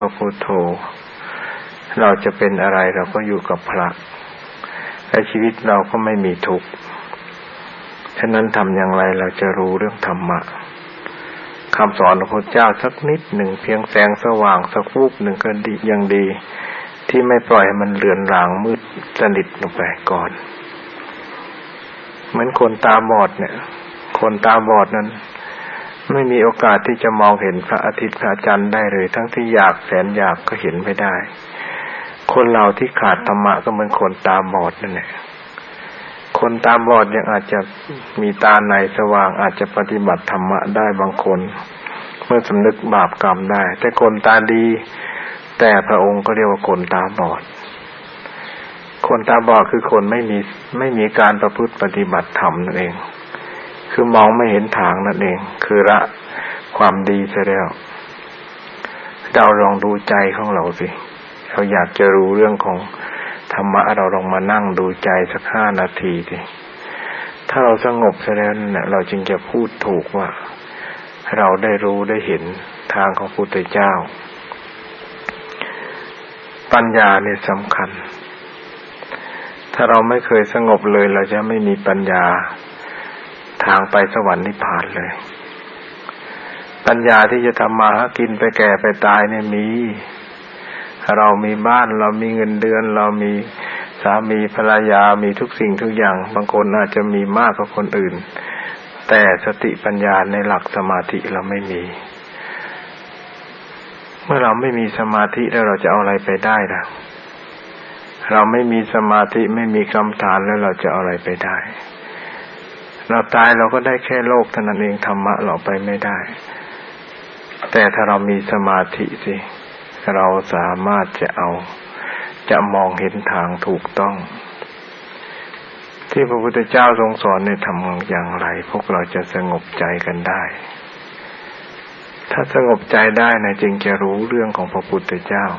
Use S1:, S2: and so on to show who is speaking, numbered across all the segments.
S1: พระพุทโธเราจะเป็นอะไรเราก็อยู่กับพระและชีวิตเราก็ไม่มีทุกข์ฉะนั้นทำอย่างไรเราจะรู้เรื่องธรรมะคำสอนของพระเจ้าสักนิดหนึ่งเพียงแสงสว่างสักวูบหนึ่งก็ดียังดีที่ไม่ปล่อยให้มันเลือนรางมืดสนิทลงไปก่อนเหมือนคนตาบอดเนี่ยคนตาบอดนั้นไม่มีโอกาสที่จะมองเห็นพระอาทิตย์พระจันทร์ได้เลยทั้งที่อยากแสนอยากก็เห็นไม่ได้คนเราที่ขาดธรรมะก็เหมือนคนตาบอดนั่นแหละคนตาบอดยังอาจจะมีตาในสว่างอาจจะปฏิบัติธรรมะได้บางคนเมื่อสำนึกบาปกรรมได้แต่คนตาดีแต่พระองค์ก็เรียกว่าคนตาบอดคนตาบอดคือคนไม่มีการประพฤติปฏิบัติธรรมนั่นเองคือมองไม่เห็นทางนั่นเองคือละความดีเสียแล้วเราลองดูใจของเราสิเราอยากจะรู้เรื่องของธรรมะเราลองมานั่งดูใจสัก5 นาทีสิถ้าเราสงบเสียแล้วเนี่ยเราจึงจะพูดถูกว่าเราได้รู้ได้เห็นทางของพระพุทธเจ้าปัญญาเนี่ยสำคัญถ้าเราไม่เคยสงบเลยเราจะไม่มีปัญญาทางไปสวรรค์นิพพานเลยปัญญาที่จะทำมาหากินไปแก่ไปตายเนี่ยมีเรามีบ้านเรามีเงินเดือนเรามีสามีภรรยามีทุกสิ่งทุกอย่างบางคนอาจจะมีมากกว่าคนอื่นแต่สติปัญญาในหลักสมาธิเราไม่มีเมื่อเราไม่มีสมาธิแล้วเราจะเอาอะไรไปได้ล่ะเราไม่มีสมาธิไม่มีกรรมฐานแล้วเราจะเอาอะไรไปได้เราตายเราก็ได้แค่โลกเท่านั้นเองธรรมะเราไปไม่ได้แต่ถ้าเรามีสมาธิสิเราสามารถจะมองเห็นทางถูกต้องที่พระพุทธเจ้าทรงสอนในทำอย่างไรพวกเราจะสงบใจกันได้ถ้าสงบใจได้นะจึงจะรู้เรื่องของพระพุทธเจ้า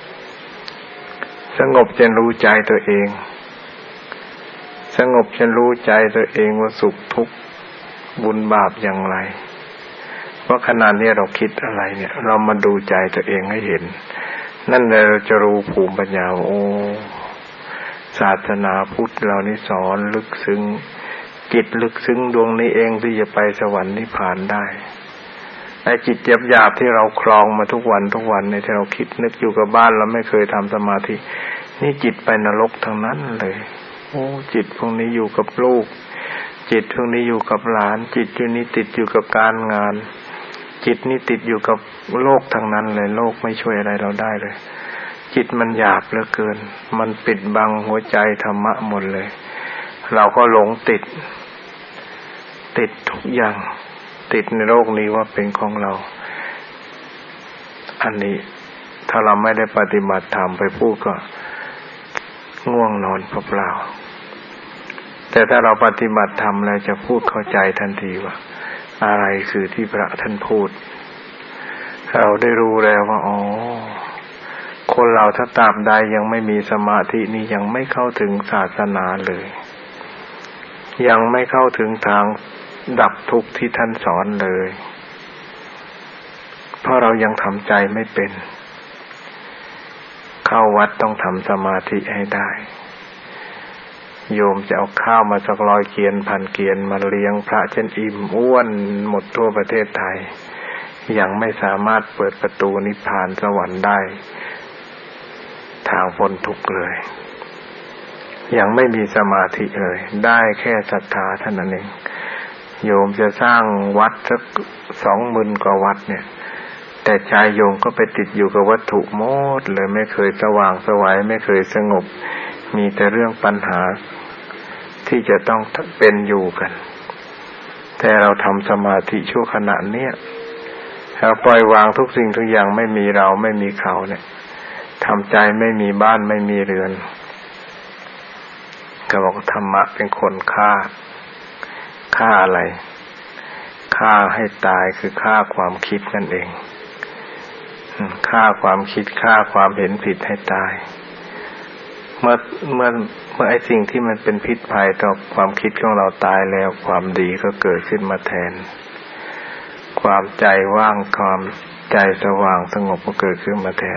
S1: สงบจนรู้ใจตัวเองสงบจนรู้ใจตัวเองว่าสุขทุกข์บุญบาปอย่างไรว่าขณะนี้เราคิดอะไรเนี่ยเรามาดูใจตัวเองให้เห็นนั่นแหละเราจะรู้ภูมิปัญญาโอ้ศาสนาพุทธเรานี่สอนลึกซึ้งจิตลึกซึ้งดวงนี้เองที่จะไปสวรรค์นิพพานได้ไอ้จิตหยาบๆที่เราคลองมาทุกวันเนี่ยที่เราคิดนึกอยู่กับบ้านเราไม่เคยทำสมาธินี่จิตไปนรกทั้งนั้นเลยโอ้จิตพวกนี้อยู่กับลูกจิตพวกนี้อยู่กับหลานจิตอยู่นี้ติดอยู่กับการงานจิตนี่ติดอยู่กับโลกทั้งนั้นเลยโลกไม่ช่วยอะไรเราได้เลยจิตมันหยาบเหลือเกินมันปิดบังหัวใจธรรมะหมดเลยเราก็หลงติดทุกอย่างติดในโลกนี้ว่าเป็นของเราอันนี้ถ้าเราไม่ได้ปฏิบัติธรรมไปพูดก็ง่วงนอนเปล่าๆแต่ถ้าเราปฏิบัติธรรมแล้วจะพูดเข้าใจทันทีว่าอะไรคือที่พระท่านพูดเราได้รู้แล้วว่าอ๋อคนเราถ้าตราบใดยังไม่มีสมาธินี่ยังไม่เข้าถึงศาสนาเลยยังไม่เข้าถึงทางดับทุกข์ที่ท่านสอนเลยเพราะเรายังทำใจไม่เป็นเข้าวัดต้องทำสมาธิให้ได้โยมจะเอาข้าวมาสัก100 เกียน1,000 เกียนมาเลี้ยงพระจนอิ่มอ้วนหมดทั่วประเทศไทยยังไม่สามารถเปิดประตูนิพพานสวรรค์ได้ทางพ้นทุกข์เลยยังไม่มีสมาธิเลยได้แค่ศรัทธาเท่านั้นเองโยมจะสร้างวัดสัก 20,000 กว่าวัดเนี่ยแต่ใจโยมก็ไปติดอยู่กับวัตถุหมดเลยไม่เคยสว่างไสวไม่เคยสงบมีแต่เรื่องปัญหาที่จะต้องเป็นอยู่กันแต่เราทำสมาธิชั่วขณะเนี้ยเราปล่อยวางทุกสิ่งทุกอย่างไม่มีเราไม่มีเขาเนี่ยทำใจไม่มีบ้านไม่มีเรือนก็บอกธรรมะเป็นคนฆ่าอะไรฆ่าให้ตายคือฆ่าความคิดนั่นเองฆ่าความคิดฆ่าความเห็นผิดให้ตายเมื่อไอ้สิ่งที่มันเป็นพิษภัยต่อความคิดของเราตายแล้วความดีก็เกิดขึ้นมาแทนความใจว่างความใจสว่างสงบก็เกิดขึ้นมาแทน